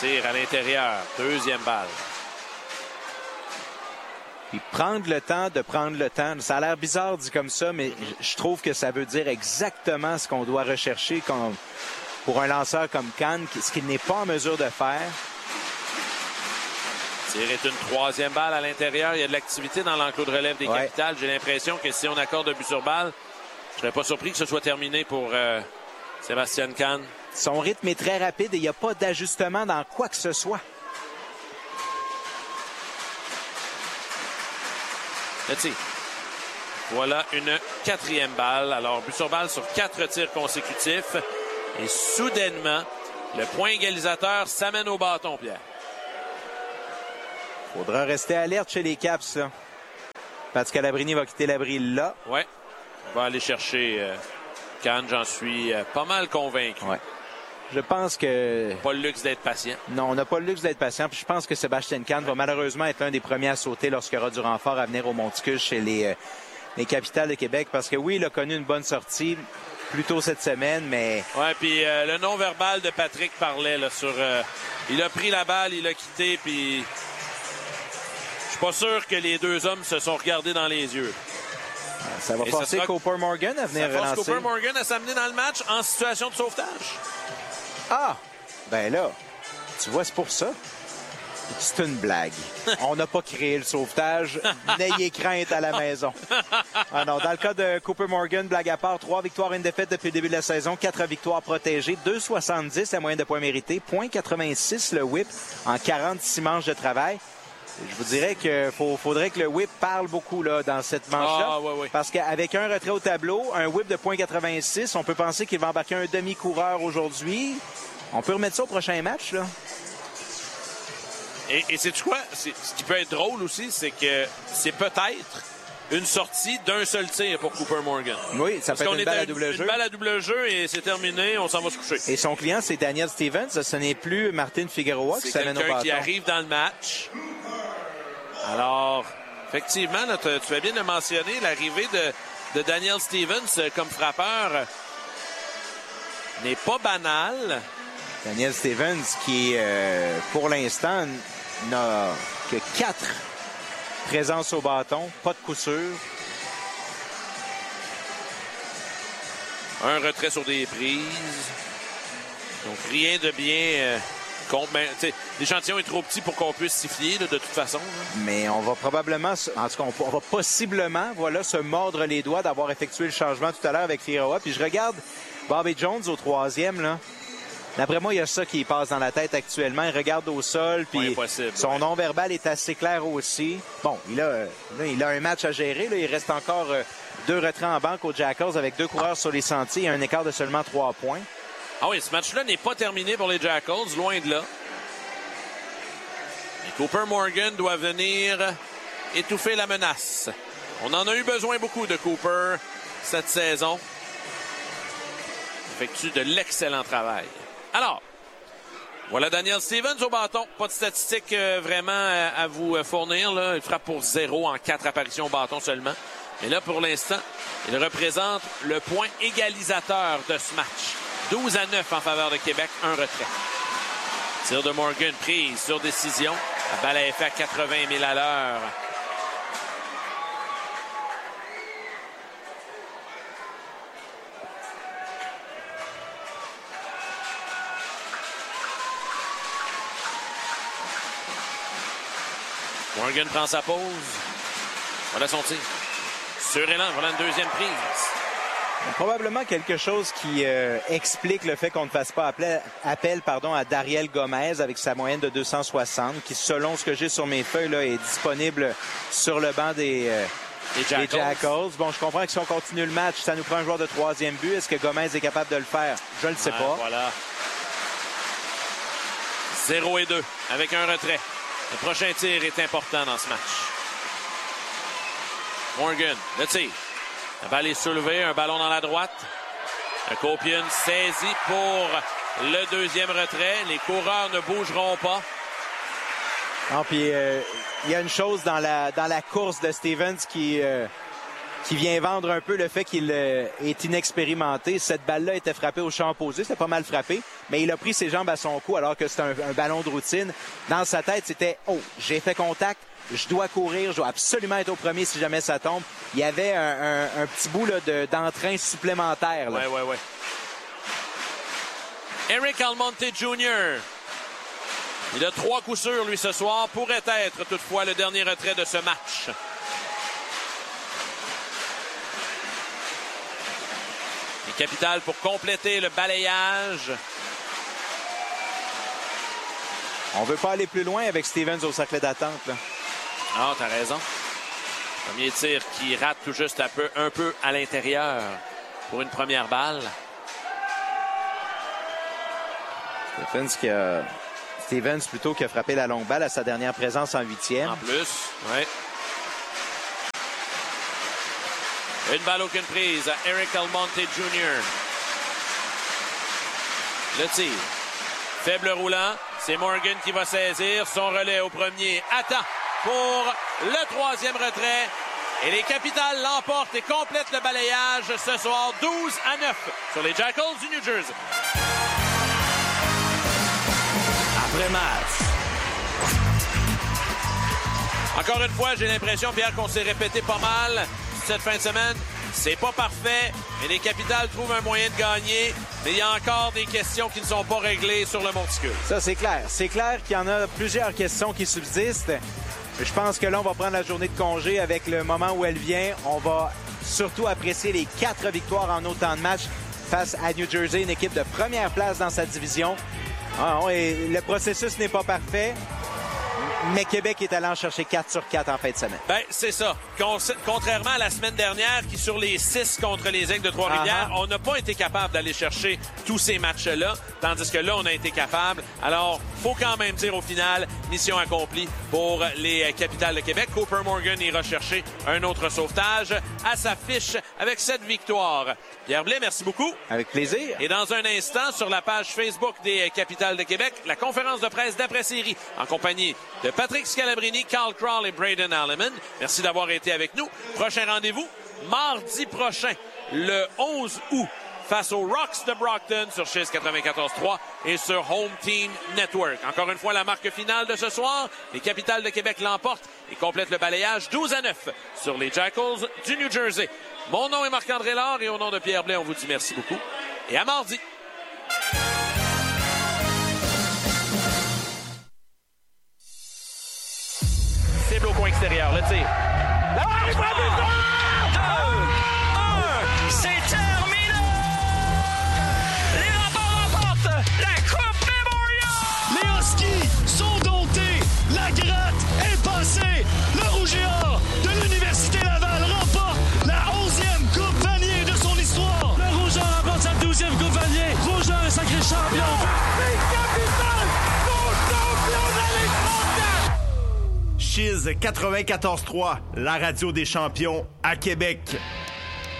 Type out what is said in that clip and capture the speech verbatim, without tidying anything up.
Tir à l'intérieur. Deuxième balle. Puis prendre le temps de prendre le temps. Ça a l'air bizarre dit comme ça, mais je trouve que ça veut dire exactement ce qu'on doit rechercher comme, pour un lanceur comme Kahn, ce qu'il n'est pas en mesure de faire. Tir est une troisième balle à l'intérieur. Il y a de l'activité dans l'enclos de relève des ouais. Capitals. J'ai l'impression que si on accorde un but sur balle, je ne serais pas surpris que ce soit terminé pour euh, Sébastien Kahn. Son rythme est très rapide et il n'y a pas d'ajustement dans quoi que ce soit. Le tir. Voilà une quatrième balle. Alors, but sur balle sur quatre tirs consécutifs. Et soudainement, le point égalisateur s'amène au bâton, Pierre. Faudra rester alerte chez les Caps, là. Parce que Scalabrini va quitter l'abri là. Oui. On va aller chercher euh, Kahn, j'en suis euh, pas mal convaincu. Ouais. Je pense que... Pas le luxe d'être patient. Non, on n'a pas le luxe d'être patient. Puis je pense que Sébastien Kahn va malheureusement être l'un des premiers à sauter lorsqu'il y aura du renfort à venir au Monticule chez les, euh, les Capitals de Québec. Parce que oui, il a connu une bonne sortie plus tôt cette semaine, mais... Oui, puis euh, le non-verbal de Patrick parlait là, sur... Euh, il a pris la balle, il a quitté, puis... Je suis pas sûr que les deux hommes se sont regardés dans les yeux. Ça va Et forcer sera... Cooper Morgan à venir ça force relancer. Cooper Morgan à s'amener dans le match en situation de sauvetage. Ah! Ben là, tu vois, c'est pour ça. C'est une blague. On n'a pas créé le sauvetage. N'ayez crainte à la maison. Ah non, dans le cas de Cooper Morgan, blague à part, trois victoires et une défaite depuis le début de la saison, quatre victoires protégées, deux virgule soixante-dix la moyenne de points mérités, point quatre-vingt-six le whip en quarante-six manches de travail. Je vous dirais qu'il faut, faudrait que le whip parle beaucoup là, dans cette manche-là. Ah, ouais, ouais. Parce qu'avec un retrait au tableau, un whip de point quatre-vingt-six, on peut penser qu'il va embarquer un demi-coureur aujourd'hui. On peut remettre ça au prochain match, là. Et, et sais-tu quoi? C'est, ce qui peut être drôle aussi, c'est que c'est peut-être une sortie d'un seul tir pour Cooper Morgan. Oui, ça peut être une balle à double jeu. Une balle à double jeu et c'est terminé, on s'en va se coucher. Et son client, c'est Daniel Stevens. Ce n'est plus Martin Figueroa qui s'amène au bâton. C'est quelqu'un qui arrive dans le match. Alors, effectivement, là, tu as bien de mentionner l'arrivée de, de Daniel Stevens comme frappeur n'est pas banale. Daniel Stevens qui, euh, pour l'instant, n'a que quatre présences au bâton, pas de coup sûr. Un retrait sur des prises. Donc, rien de bien... Euh, ben, l'échantillon est trop petit pour qu'on puisse siffler là, de toute façon. Là. Mais on va probablement, en tout cas, on va possiblement voilà, se mordre les doigts d'avoir effectué le changement tout à l'heure avec Figueroa. Puis je regarde Bobby Jones au troisième, là. D'après moi, il y a ça qui passe dans la tête actuellement. Il regarde au sol, puis son ouais. non-verbal est assez clair aussi. Bon, il a, là, il a un match à gérer. Là. Il reste encore euh, deux retraits en banque aux Jackals avec deux coureurs sur les sentiers et un écart de seulement trois points. Ah oui, ce match-là n'est pas terminé pour les Jackals, loin de là. Et Cooper Morgan doit venir étouffer la menace. On en a eu besoin beaucoup de Cooper cette saison. Il effectue de l'excellent travail. Alors, voilà Daniel Stevens au bâton. Pas de statistiques euh, vraiment à, à vous fournir. Là. Il frappe pour zéro en quatre apparitions au bâton seulement. Mais là, pour l'instant, il représente le point égalisateur de ce match. douze à neuf en faveur de Québec, un retrait. Tir de Morgan prise sur décision. La balle est faite à quatre-vingt milles à l'heure. Morgan prend sa pause. Voilà son tir. Sur élan, voilà une deuxième prise. Probablement quelque chose qui euh, explique le fait qu'on ne fasse pas appel, appel pardon, à Dariel Gomez avec sa moyenne de deux cent soixante, qui, selon ce que j'ai sur mes feuilles, là, est disponible sur le banc des, euh, des, Jackals. des Jackals. Bon, je comprends que si on continue le match, ça nous prend un joueur de troisième but. Est-ce que Gomez est capable de le faire? Je ne le sais ah, pas. Voilà. zéro et deux avec un retrait. Le prochain tir est important dans ce match. Morgan, le tir. La balle est soulevée, un ballon dans la droite. Le Kopian saisi pour le deuxième retrait. Les coureurs ne bougeront pas. Non, puis il euh, y a une chose dans la, dans la course de Stevens qui, euh, qui vient vendre un peu le fait qu'il euh, est inexpérimenté. Cette balle-là était frappée au champ opposé, c'était pas mal frappé, mais il a pris ses jambes à son cou alors que c'était un, un ballon de routine. Dans sa tête, c'était « Oh, j'ai fait contact, je dois courir, je dois absolument être au premier si jamais ça tombe. » Il y avait un, un, un petit bout là, de, d'entrain supplémentaire. Oui, oui, oui. Eric Almonte junior Il a trois coups sûrs, lui, ce soir. Pourrait être, toutefois, le dernier retrait de ce match. Les Capitals pour compléter le balayage. On veut pas aller plus loin avec Stevens au cercle d'attente. Là. Ah, t'as raison. Premier tir qui rate tout juste un peu, un peu à l'intérieur pour une première balle. Stevens qui a... Stevens plutôt qui a frappé la longue balle à sa dernière présence en huitième. En plus, oui. Une balle, aucune prise à Eric Almonte junior Le tir. Faible roulant. C'est Morgan qui va saisir son relais au premier. Attend pour le troisième retrait. Et les Capitals l'emportent et complètent le balayage ce soir douze à neuf sur les Jackals du New Jersey. Après match. Encore une fois, j'ai l'impression, Pierre, qu'on s'est répété pas mal cette fin de semaine. C'est pas parfait, mais les Capitals trouvent un moyen de gagner. Mais il y a encore des questions qui ne sont pas réglées sur le monticule. Ça, c'est clair. C'est clair qu'il y en a plusieurs questions qui subsistent. Je pense que là, on va prendre la journée de congé avec le moment où elle vient. On va surtout apprécier les quatre victoires en autant de matchs face à New Jersey, une équipe de première place dans sa division. Ah, et le processus n'est pas parfait. Mais Québec est allé en chercher quatre sur quatre en fin de semaine. Ben, c'est ça. Con- contrairement à la semaine dernière, qui sur les six contre les Aigles de Trois-Rivières, uh-huh. on n'a pas été capable d'aller chercher tous ces matchs-là, tandis que là, on a été capable. Alors, faut quand même dire au final, mission accomplie pour les Capitals de Québec. Cooper Morgan ira chercher un autre sauvetage à sa fiche avec cette victoire. Pierre Blais, merci beaucoup. Avec plaisir. Et dans un instant, sur la page Facebook des Capitals de Québec, la conférence de presse d'après-série en compagnie de Patrick Scalabrini, Carl Crawl et Braden Alleman. Merci d'avoir été avec nous. Prochain rendez-vous, mardi prochain, le onze août, face aux Rocks de Brockton sur Chiz quatre-vingt-quatorze trois et sur Home Team Network. Encore une fois, la marque finale de ce soir, les Capitals de Québec l'emportent et complètent le balayage douze à neuf sur les Jackals du New Jersey. Mon nom est Marc-André Lard et au nom de Pierre Blais, on vous dit merci beaucoup et à mardi. Cible au coin extérieur, le tir. La marque pour le deux, un, c'est terminé! Les Remparts remportent la Coupe Memorial! Les Huskies sont domptés. La gratte est passée. Le Rouge et Or de l'Université Laval remporte la onzième Coupe Vanier de son histoire. Le Rouge et Or remporte sa douzième Coupe Vanier. Rouge et Or est sacré champion. Les Capitals sont champions d'Alexandre! Chiz quatre-vingt-quatorze trois, la radio des champions à Québec.